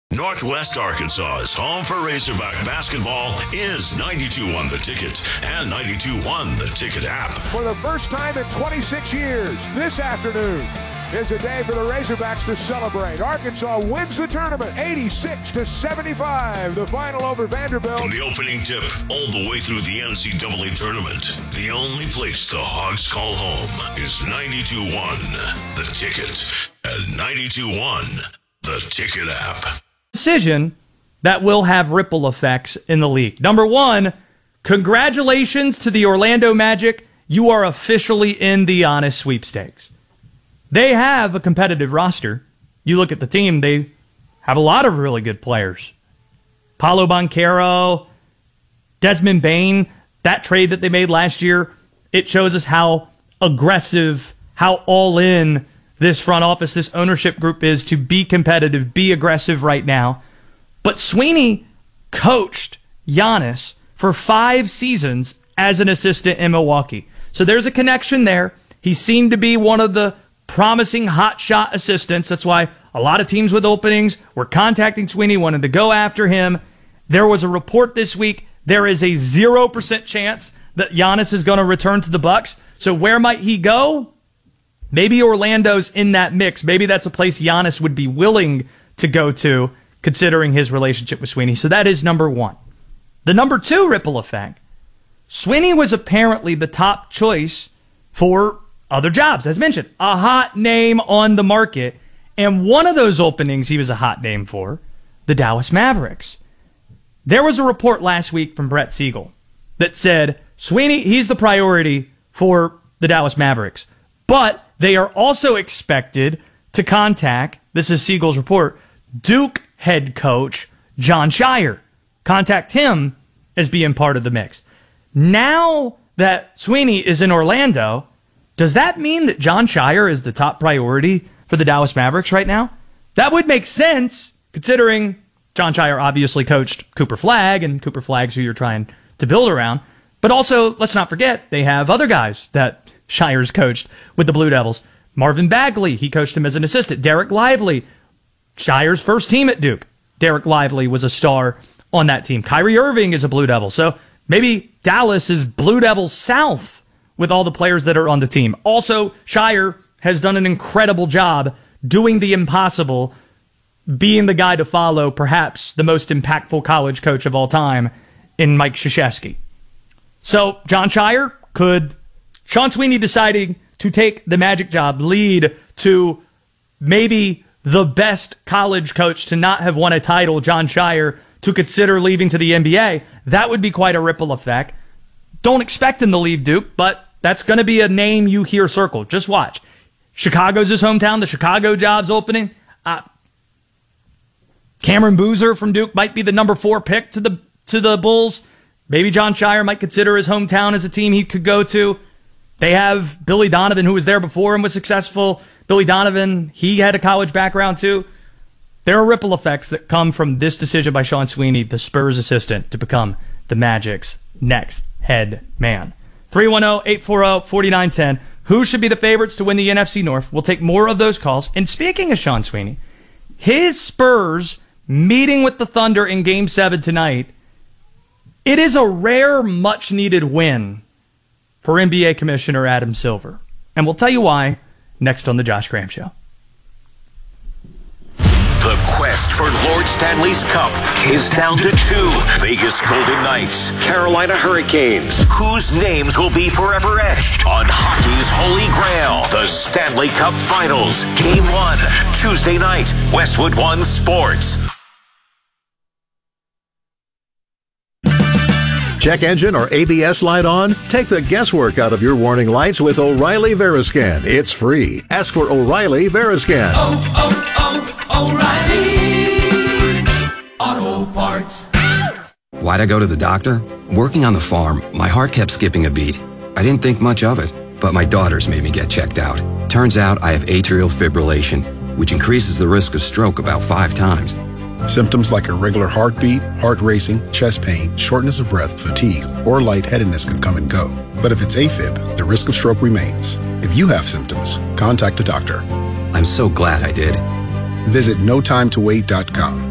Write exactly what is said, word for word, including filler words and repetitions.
Northwest Arkansas's home for Razorback basketball is ninety-two one The Ticket and ninety-two one The Ticket app. For the first time in twenty-six years, this afternoon is a day for the Razorbacks to celebrate. Arkansas wins the tournament eighty-six to seventy-five, the final over Vanderbilt. From the opening tip all the way through the N C double A tournament, the only place the Hogs call home is ninety-two one The Ticket and ninety-two one The Ticket app. Decision that will have ripple effects in the league. Number one, congratulations to the Orlando Magic. You are officially in the Giannis sweepstakes. They have a competitive roster. You look at the team, they have a lot of really good players. Paolo Banchero, Desmond Bane, that trade that they made last year, it shows us how aggressive, how all in this front office, this ownership group is to be competitive, be aggressive right now. But Sweeney coached Giannis for five seasons as an assistant in Milwaukee. So there's a connection there. He seemed to be one of the promising hotshot assistants. That's why a lot of teams with openings were contacting Sweeney, wanted to go after him. There was a report this week. There is a zero percent chance that Giannis is going to return to the Bucks. So where might he go? Maybe Orlando's in that mix. Maybe that's a place Giannis would be willing to go to, considering his relationship with Sweeney. So that is number one. The number two ripple effect, Sweeney was apparently the top choice for other jobs. As mentioned, a hot name on the market. And one of those openings he was a hot name for, the Dallas Mavericks. There was a report last week from Brett Siegel that said Sweeney, he's the priority for the Dallas Mavericks. But they are also expected to contact, this is Siegel's report, Duke head coach Jon Scheyer. Contact him as being part of the mix. Now that Sweeney is in Orlando, does that mean that Jon Scheyer is the top priority for the Dallas Mavericks right now? That would make sense, considering Jon Scheyer obviously coached Cooper Flagg, and Cooper Flagg's who you're trying to build around. But also, let's not forget, they have other guys that Sheyer's coached with the Blue Devils. Marvin Bagley, he coached him as an assistant. Derek Lively, Sheyer's first team at Duke. Derek Lively was a star on that team. Kyrie Irving is a Blue Devil. So maybe Dallas is Blue Devils South with all the players that are on the team. Also, Scheyer has done an incredible job doing the impossible, being the guy to follow, perhaps the most impactful college coach of all time in Mike Krzyzewski. So Jon Scheyer, could Sean Sweeney deciding to take the Magic job lead to maybe the best college coach to not have won a title, Jon Scheyer, to consider leaving to the N B A? That would be quite a ripple effect. Don't expect him to leave Duke, but that's going to be a name you hear circled. Just watch. Chicago's his hometown. The Chicago job's opening. Uh, Cameron Boozer from Duke might be the number four pick to the to the Bulls. Maybe Jon Scheyer might consider his hometown as a team he could go to. They have Billy Donovan, who was there before and was successful. Billy Donovan, he had a college background too. There are ripple effects that come from this decision by Sean Sweeney, the Spurs assistant, to become the Magic's next head man. three one zero, eight four zero, four nine one zero. Who should be the favorites to win the N F C North? We'll take more of those calls. And speaking of Sean Sweeney, his Spurs meeting with the Thunder in Game seven tonight, it is a rare, much-needed win for N B A Commissioner Adam Silver. And we'll tell you why next on The Josh Graham Show. The quest for Lord Stanley's Cup is down to two. Vegas Golden Knights, Carolina Hurricanes. Whose names will be forever etched on hockey's holy grail? The Stanley Cup Finals. Game one, Tuesday night, Westwood One Sports. Check engine or A B S light on? Take the guesswork out of your warning lights with O'Reilly Veriscan. It's free. Ask for O'Reilly Veriscan. Oh, oh, oh, O'Reilly Auto Parts. Why'd I go to the doctor? Working on the farm, my heart kept skipping a beat. I didn't think much of it, but my daughters made me get checked out. Turns out I have atrial fibrillation, which increases the risk of stroke about five times. Symptoms like irregular heartbeat, heart racing, chest pain, shortness of breath, fatigue, or lightheadedness can come and go. But if it's AFib, the risk of stroke remains. If you have symptoms, contact a doctor. I'm so glad I did. Visit no time to wait dot com.